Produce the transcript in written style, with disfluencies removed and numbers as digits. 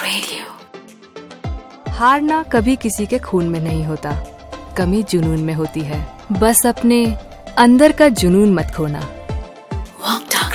Radio. हारना कभी किसी के खून में नहीं होता, कमी जुनून में होती है। बस अपने अंदर का जुनून मत खोना। Walked